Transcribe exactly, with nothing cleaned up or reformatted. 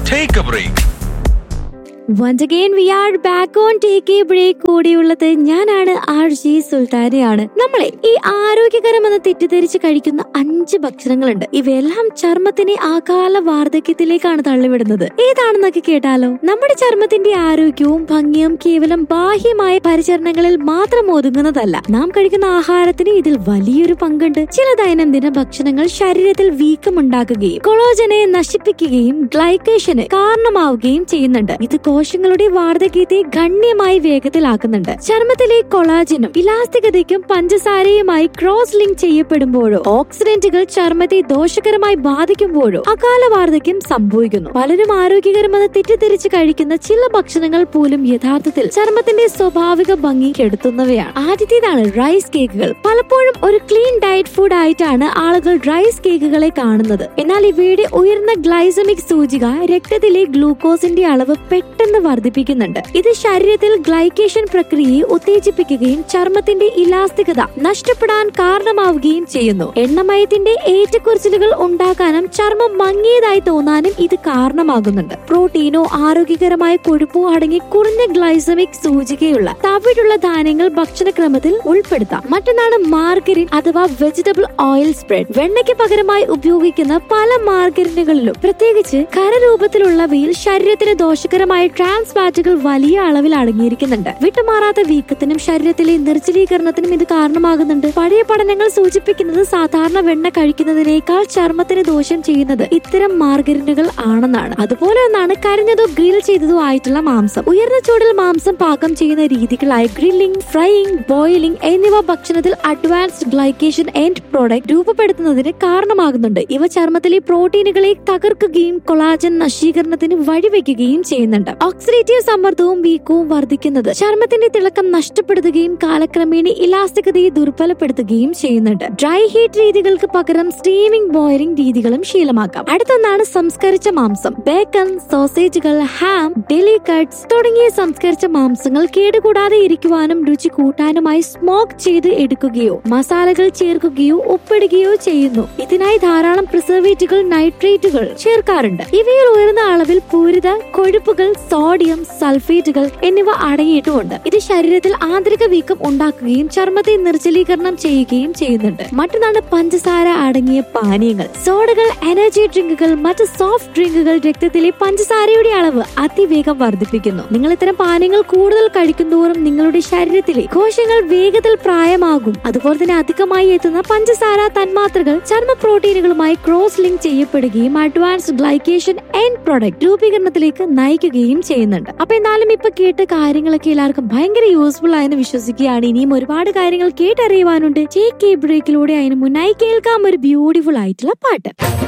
Take a break. Once again we are back on Take a Break. കൂടിയുള്ളത് ഞാനാണ് R G സുൽത്താനയാണ്. നമ്മളെ ഈ ആരോഗ്യകരമെന്ന് തെറ്റിദ്ധരിച്ച് കഴിക്കുന്ന അഞ്ച് ഭക്ഷണങ്ങളുണ്ട്. ഇവയെല്ലാം ചർമ്മത്തിനെ ആകാല വാർദ്ധക്യത്തിലേക്കാണ് തള്ളിവിടുന്നത്. ഏതാണെന്നൊക്കെ കേട്ടാലോ? നമ്മുടെ ചർമ്മത്തിന്റെ ആരോഗ്യവും ഭംഗിയും കേവലം ബാഹ്യമായ പരിചരണങ്ങളിൽ മാത്രം ഒതുങ്ങുന്നതല്ല. നാം കഴിക്കുന്ന ആഹാരത്തിന് ഇതിൽ വലിയൊരു പങ്കുണ്ട്. ചില ദൈനംദിന ഭക്ഷണങ്ങൾ ശരീരത്തിൽ വീക്കമുണ്ടാക്കുകയും കൊളോജനെ നശിപ്പിക്കുകയും ഗ്ലൈക്കേഷന് കാരണമാവുകയും ചെയ്യുന്നുണ്ട്. ഇത് കോശങ്ങളുടെ വാർദ്ധക്യത്തെ ഗണ്യമായി വേഗത്തിലാക്കുന്നുണ്ട്. ചർമ്മത്തിലെ കൊളാജനും ഇലാസ്തികതയ്ക്കും പഞ്ചസാരയുമായി ക്രോസ് ലിങ്ക് ചെയ്യപ്പെടുമ്പോഴോ ഓക്സിഡന്റുകൾ ചർമ്മത്തെ ദോഷകരമായി ബാധിക്കുമ്പോഴോ അകാല വാർദ്ധക്യം സംഭവിക്കുന്നു. പലരും ആരോഗ്യകരമെന്ന് തെറ്റിദ്ധരിച്ച് കഴിക്കുന്ന ചില ഭക്ഷണങ്ങൾ പോലും യഥാർത്ഥത്തിൽ ചർമ്മത്തിന്റെ സ്വാഭാവിക ഭംഗി കെടുത്തുന്നവയാണ്. ആദ്യത്തേതാണ് റൈസ് കേക്കുകൾ. പലപ്പോഴും ഒരു ക്ലീൻ ഡയറ്റ് ഫുഡ് ആയിട്ടാണ് ആളുകൾ റൈസ് കേക്കുകളെ കാണുന്നത്. എന്നാൽ ഇവയുടെ ഉയർന്ന ഗ്ലൈസമിക് സൂചിക രക്തത്തിലെ ഗ്ലൂക്കോസിന്റെ അളവ് പെട്ടെന്ന് വർദ്ധിപ്പിക്കുന്നുണ്ട്. ഇത് ശരീരത്തിൽ ഗ്ലൈക്കേഷൻ പ്രക്രിയയെ ഉത്തേജിപ്പിക്കുകയും ചർമ്മത്തിന്റെ ഇലാസ്തികത നഷ്ടപ്പെടാൻ കാരണമാവുകയും ചെയ്യുന്നു. എണ്ണമയത്തിന്റെ ഏറ്റക്കുറച്ചിലുകൾ ഉണ്ടാക്കാനും ചർമ്മം മങ്ങിയതായി തോന്നാനും ഇത് കാരണമാകുന്നുണ്ട്. പ്രോട്ടീനോ ആരോഗ്യകരമായ കൊഴുപ്പോ അടങ്ങി കുറഞ്ഞ ഗ്ലൈസമിക് സൂചികയുള്ള തവിടുള്ള ധാന്യങ്ങൾ ഭക്ഷണക്രമത്തിൽ ഉൾപ്പെടുത്താം. മറ്റൊന്നാണ് മാർഗരിൻ അഥവാ വെജിറ്റബിൾ ഓയിൽ സ്പ്രെഡ്. വെണ്ണയ്ക്ക് പകരമായി ഉപയോഗിക്കുന്ന പല മാർഗരിനുകളിലും പ്രത്യേകിച്ച് ഖരരൂപത്തിലുള്ളവയിൽ ശരീരത്തിന് ദോഷകരമായ ട്രാൻസ് ഫാറ്റുകൾ വലിയ അളവിൽ അടങ്ങിയിരിക്കുന്നുണ്ട്. വിട്ടുമാറാത്ത വീക്കത്തിനും ശരീരത്തിലെ നിർജ്ജലീകരണത്തിനും ഇത് കാരണമാകുന്നുണ്ട്. പഴയ പഠനങ്ങൾ സൂചിപ്പിക്കുന്നത് സാധാരണ വെണ്ണ കഴിക്കുന്നതിനേക്കാൾ ചർമ്മത്തിന് ദോഷം ചെയ്യുന്നത് ഇത്തരം മാർഗരിനുകൾ ആണെന്നാണ്. അതുപോലെ ഒന്നാണ് കരിഞ്ഞതോ ഗ്രിൽ ചെയ്തതോ ആയിട്ടുള്ള മാംസം. ഉയർന്ന ചൂടിൽ മാംസം പാകം ചെയ്യുന്ന രീതികളായി ഗ്രില്ലിംഗ്, ഫ്രൈയിങ്, ബോയിലിംഗ് എന്നിവ ഭക്ഷണത്തിൽ അഡ്വാൻസ്ഡ് ഗ്ലൈക്കേഷൻ എൻഡ് പ്രോഡക്റ്റ് രൂപപ്പെടുത്തുന്നതിന് കാരണമാകുന്നുണ്ട്. ഇവ ചർമ്മത്തിലെ പ്രോട്ടീനുകളെ തകർക്കുകയും കൊളാജൻ നശീകരണത്തിന് വഴിവെക്കുകയും ചെയ്യുന്നുണ്ട്. ഓക്സിഡേറ്റീവ് സമ്മർദ്ദവും വീക്കവും വർദ്ധിക്കുന്നത് ചർമ്മത്തിന്റെ തിളക്കം നഷ്ടപ്പെടുത്തുകയും കാലക്രമേണ ഇലാസ്തികതയെ ദുർബലപ്പെടുത്തുകയും ചെയ്യുന്നുണ്ട്. ഡ്രൈ ഹീറ്റ് രീതികൾക്ക് പകരം സ്റ്റീമിംഗ്, ബോയിലിംഗ് രീതികളും ശീലമാക്കാം. അടുത്തൊന്നാണ് സംസ്കരിച്ച മാംസം. ബേക്കൺ, സോസേജുകൾ, ഹാം, ഡെലി കട്ട്സ് തുടങ്ങിയ സംസ്കരിച്ച മാംസങ്ങൾ കേടുകൂടാതെ ഇരിക്കുവാനും രുചി കൂട്ടാനുമായി സ്മോക്ക് ചെയ്ത് എടുക്കുകയോ മസാലകൾ ചേർക്കുകയോ ഉപ്പിടുകയോ ചെയ്യുന്നു. ഇതിനായി ധാരാളം പ്രിസർവേറ്റീവുകൾ, നൈട്രേറ്റുകൾ ചേർക്കാറുണ്ട്. ഇവയിൽ ഉയർന്ന അളവിൽ പൂരിത കൊഴുപ്പുകൾ, സോഡിയം, സൾഫേറ്റുകൾ എന്നിവ അടങ്ങിയിട്ടുമുണ്ട്. ഇത് ശരീരത്തിൽ ആന്തരിക വീക്കം ഉണ്ടാക്കുകയും ചർമ്മത്തെ നിർജ്ജലീകരണം ചെയ്യുകയും ചെയ്യുന്നുണ്ട്. മറ്റൊന്നാണ് പഞ്ചസാര അടങ്ങിയ പാനീയങ്ങൾ. സോഡകൾ, എനർജി ഡ്രിങ്കുകൾ, മറ്റ് സോഫ്റ്റ് ഡ്രിങ്കുകൾ രക്തത്തിലെ പഞ്ചസാരയുടെ അളവ് അതിവേഗം വർദ്ധിപ്പിക്കുന്നു. നിങ്ങൾ ഇത്തരം പാനീയങ്ങൾ കൂടുതൽ കഴിക്കുന്തോറും നിങ്ങളുടെ ശരീരത്തിലെ കോശങ്ങൾ വേഗത്തിൽ പ്രായമാകും. അതുപോലെ തന്നെ അധികമായി എത്തുന്ന പഞ്ചസാര തന്മാത്രകൾ ചർമ്മ പ്രോട്ടീനുകളുമായി ക്രോസ് ലിങ്ക് ചെയ്യപ്പെടുകയും അഡ്വാൻസ്ഡ് ഗ്ലൈക്കേഷൻ എൻഡ് പ്രോഡക്റ്റ് രൂപീകരണത്തിലേക്ക് നയിക്കുകയും ചെയ്യുന്നുണ്ട്. അപ്പൊ എന്തായാലും ഇപ്പൊ കേട്ട കാര്യങ്ങളൊക്കെ എല്ലാവർക്കും ഭയങ്കര യൂസ്ഫുൾ ആയെന്ന് വിശ്വസിക്കുകയാണ്. ഇനിയും ഒരുപാട് കാര്യങ്ങൾ കേട്ടറിയുവാനുണ്ട്. ടേക്ക് എ ബ്രേക്കിലൂടെ അതിന് മുന്നായി കേൾക്കാം ഒരു ബ്യൂട്ടിഫുൾ ആയിട്ടുള്ള പാട്ട്.